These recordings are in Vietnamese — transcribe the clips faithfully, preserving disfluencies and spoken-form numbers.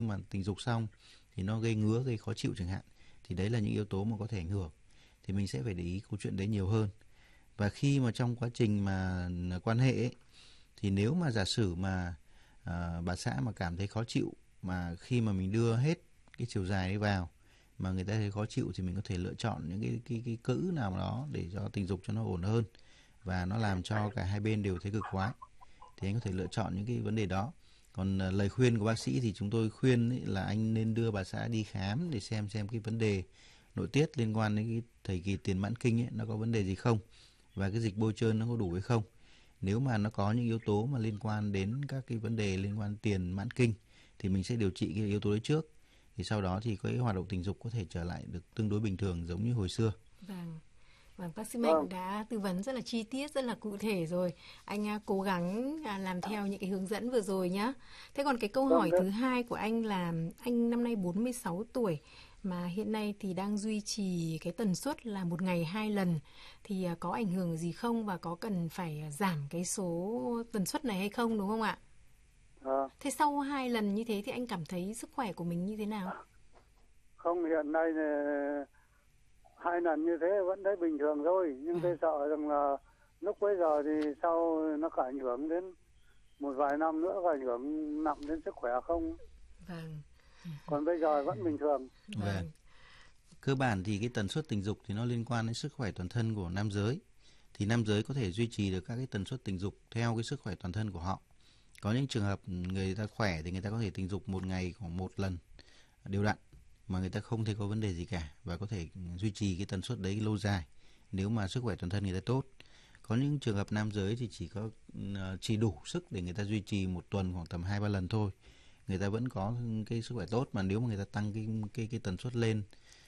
mà tình dục xong thì nó gây ngứa, gây khó chịu chẳng hạn, thì đấy là những yếu tố mà có thể ảnh hưởng. Thì mình sẽ phải để ý câu chuyện đấy nhiều hơn. Và khi mà trong quá trình mà quan hệ ấy, thì nếu mà giả sử mà à, bà xã mà cảm thấy khó chịu, mà khi mà mình đưa hết cái chiều dài ấy vào mà người ta thấy khó chịu, thì mình có thể lựa chọn những cái cái cái cữ nào đó để cho tình dục cho nó ổn hơn và nó làm cho cả hai bên đều thấy cực khoái, thì anh có thể lựa chọn những cái vấn đề đó. Còn uh, lời khuyên của bác sĩ thì chúng tôi khuyên ấy là anh nên đưa bà xã đi khám để xem xem cái vấn đề nội tiết liên quan đến cái thời kỳ tiền mãn kinh ấy nó có vấn đề gì không, và cái dịch bôi trơn nó có đủ hay không. Nếu mà nó có những yếu tố mà liên quan đến các cái vấn đề liên quan tiền mãn kinh thì mình sẽ điều trị cái yếu tố đấy trước, thì sau đó thì cái hoạt động tình dục có thể trở lại được tương đối bình thường giống như hồi xưa. Vâng. Vâng, bác sĩ Mạnh đã tư vấn rất là chi tiết, rất là cụ thể rồi. Anh à, cố gắng à, làm theo những cái hướng dẫn vừa rồi nhé. Thế còn cái câu hỏi thứ hai của anh là anh năm nay bốn mươi sáu tuổi mà hiện nay thì đang duy trì cái tần suất là một ngày hai lần, thì à, có ảnh hưởng gì không và có cần phải giảm cái số tần suất này hay không, đúng không ạ? À. Thế sau hai lần như thế thì anh cảm thấy sức khỏe của mình như thế nào? Không, hiện nay là hai lần như thế vẫn thấy bình thường thôi, nhưng tôi sợ rằng là lúc bây giờ thì sau nó có ảnh hưởng đến một vài năm nữa, có ảnh hưởng nặng đến sức khỏe không? Vâng. Còn bây giờ vẫn bình thường. Vâng. Cơ bản thì cái tần suất tình dục thì nó liên quan đến sức khỏe toàn thân của nam giới. Thì nam giới có thể duy trì được các cái tần suất tình dục theo cái sức khỏe toàn thân của họ. Có những trường hợp người ta khỏe thì người ta có thể tình dục một ngày khoảng một lần đều đặn mà người ta không thấy có vấn đề gì cả, và có thể duy trì cái tần suất đấy lâu dài nếu mà sức khỏe toàn thân người ta tốt. Có những trường hợp nam giới thì chỉ có chỉ đủ sức để người ta duy trì một tuần khoảng tầm hai ba lần thôi, người ta vẫn có cái sức khỏe tốt, mà nếu mà người ta tăng cái cái cái tần suất lên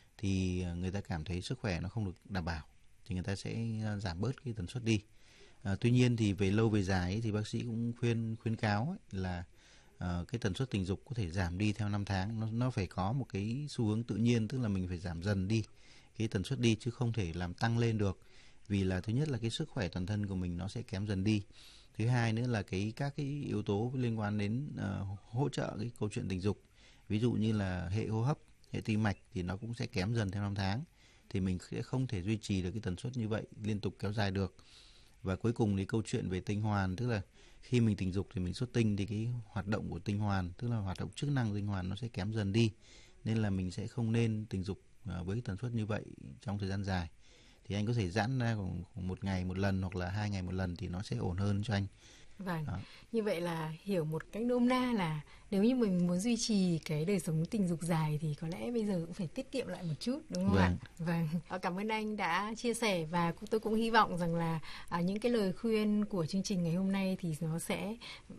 thì người ta cảm thấy sức khỏe nó không được đảm bảo thì người ta sẽ giảm bớt cái tần suất đi. À, tuy nhiên thì về lâu về dài ấy, thì bác sĩ cũng khuyên khuyến cáo ấy, là uh, cái tần suất tình dục có thể giảm đi theo năm tháng. Nó nó phải có một cái xu hướng tự nhiên, tức là mình phải giảm dần đi cái tần suất đi chứ không thể làm tăng lên được. Vì là thứ nhất là cái sức khỏe toàn thân của mình nó sẽ kém dần đi. Thứ hai nữa là cái các cái yếu tố liên quan đến uh, hỗ trợ cái câu chuyện tình dục. Ví dụ như là hệ hô hấp, hệ tim mạch thì nó cũng sẽ kém dần theo năm tháng. Thì mình sẽ không thể duy trì được cái tần suất như vậy liên tục kéo dài được. Và cuối cùng thì câu chuyện về tinh hoàn, tức là khi mình tình dục thì mình xuất tinh thì cái hoạt động của tinh hoàn, tức là hoạt động chức năng tinh hoàn nó sẽ kém dần đi. Nên là mình sẽ không nên tình dục với tần suất như vậy trong thời gian dài. Thì anh có thể giãn ra khoảng một ngày một lần hoặc là hai ngày một lần thì nó sẽ ổn hơn cho anh. Vâng, đó. Như vậy là hiểu một cách nôm na là nếu như mình muốn duy trì cái đời sống tình dục dài thì có lẽ bây giờ cũng phải tiết kiệm lại một chút, đúng không vâng. ạ? Vâng. Cảm ơn anh đã chia sẻ, và tôi cũng hy vọng rằng là à, những cái lời khuyên của chương trình ngày hôm nay thì nó sẽ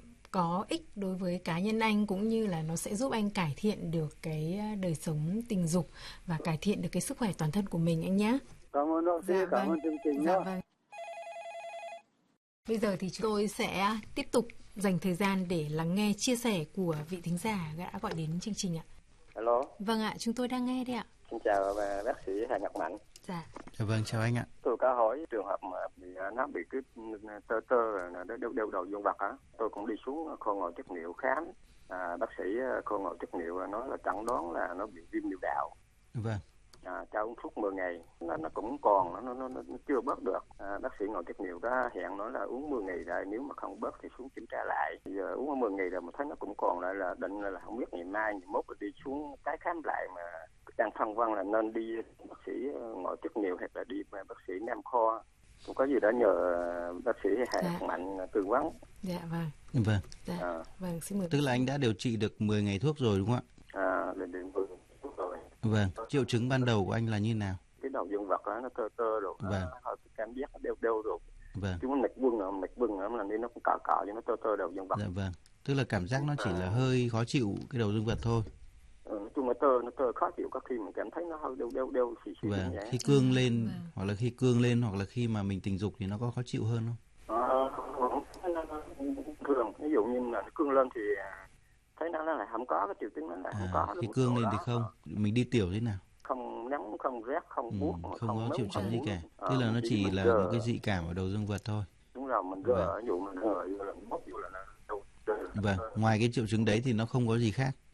có ích đối với cá nhân anh, cũng như là nó sẽ giúp anh cải thiện được cái đời sống tình dục và cải thiện được cái sức khỏe toàn thân của mình anh nhé. Cảm ơn bác sĩ, dạ, cảm vâng. ơn chương trình. Dạ, vâng. Bây giờ thì chúng tôi sẽ tiếp tục dành thời gian để lắng nghe chia sẻ của vị thính giả đã gọi đến chương trình ạ. Alo. Vâng ạ, chúng tôi đang nghe đấy ạ. Xin chào bác sĩ Hà Ngọc Mạnh. Dạ. Dạ vâng, chào anh ạ. Tôi có hỏi trường hợp mà bị nó bị cái tơ tơ đeo đeo đầu dương vật á, tôi cũng đi xuống khoa nội tiết niệu khám. À, bác sĩ khoa nội tiết niệu nói là chẩn đoán là nó bị viêm niệu đạo. Vâng. À, cho uống thuốc mười ngày, nó nó cũng còn nó nó nó, nó chưa bớt được. À, bác sĩ nội tiết niệu đã hẹn nói là uống mười ngày rồi, nếu mà không bớt thì xuống kiểm tra lại. Bây giờ uống mười ngày rồi mà thấy nó cũng còn lại, là định là không biết ngày mai ngày mốt đi xuống tái khám lại, mà đang phân vân là nên đi bác sĩ nội tiết niệu hay là đi bác sĩ nam khoa. Cũng có gì đó nhờ bác sĩ Hà Ngọc dạ. Mạnh tư vấn. Dạ vâng. Vâng. Dạ. À. Vâng, xin mời. Tức là anh đã điều trị được mười ngày thuốc rồi đúng không ạ? À, lên đến mười thuốc rồi. Vâng. Triệu chứng ban đầu của anh là như nào? Cái đầu dương vật đó, nó tơ tơ rồi, vâng. Nó cảm giác đeo đeo rồi. Vâng. Chứ nó mạch bưng nữa, mạch bưng nữa là đi nó cũng cọ cọ cho nó tơ tơ đầu dương vật. Dạ vâng. Tức là cảm giác nó chỉ à. là hơi khó chịu cái đầu dương vật thôi. Ừ, nói chung là tơ nó tơ khó chịu, có khi mình cảm thấy nó hơi đeo đeo đeo xì xì. Vâng. Khi cương lên vâng. hoặc là khi cương lên hoặc là khi mà mình tình dục thì nó có khó chịu hơn không? Ờ, không, thường ví dụ như là nó cương lên thì thấy nó là không có cái triệu chứng, nó là không à, có. Khi cương lên thì không. Mình đi tiểu thế nào? Không nóng, không rét, không ừ, buốt, không, không có triệu chứng gì cả. À, tức là nó chỉ là gờ. một cái dị cảm ở đầu dương vật thôi. Đúng rồi, mình gờ, ví dụ mình gờ, ví dụ là bóp, ví dụ là nó đầu. Vâng, ngoài cái triệu chứng đấy thì nó không có gì khác.